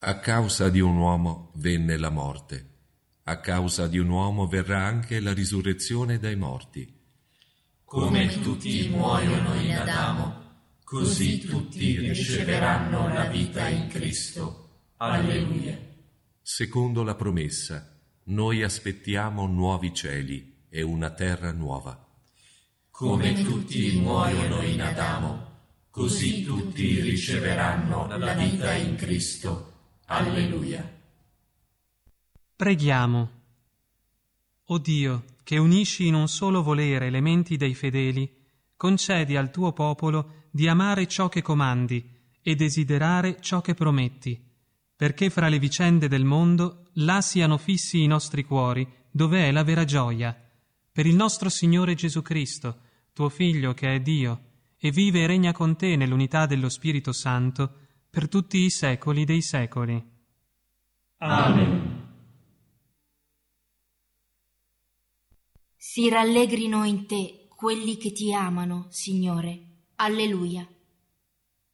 A causa di un uomo venne la morte, a causa di un uomo verrà anche la risurrezione dai morti. Come tutti muoiono in Adamo, così tutti riceveranno la vita in Cristo. Alleluia. Secondo la promessa, noi aspettiamo nuovi cieli e una terra nuova. Come tutti muoiono in Adamo, così tutti riceveranno la vita in Cristo. Alleluia. Preghiamo. O Dio, che unisci in un solo volere le menti dei fedeli, concedi al tuo popolo di amare ciò che comandi e desiderare ciò che prometti, perché fra le vicende del mondo là siano fissi i nostri cuori, dove è la vera gioia. Per il nostro Signore Gesù Cristo, tuo Figlio che è Dio, e vive e regna con te nell'unità dello Spirito Santo, per tutti i secoli dei secoli. Amen. Si rallegrino in te quelli che ti amano, Signore. Alleluia.